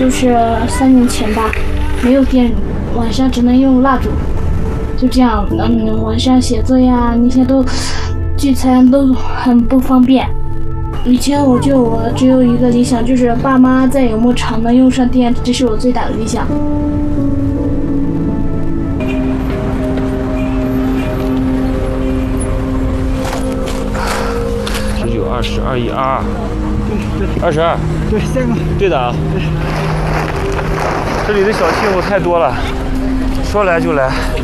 就是3年前吧，没有电，晚上只能用蜡烛，就这样，晚上写作呀那些都聚餐都很不方便。以前我只有一个理想，就是爸妈再也不常能用上电，这是我最大的理想。 19、20、21、22，对，22， 对，3个， 对的啊。这里的小气候太多了，说来就来。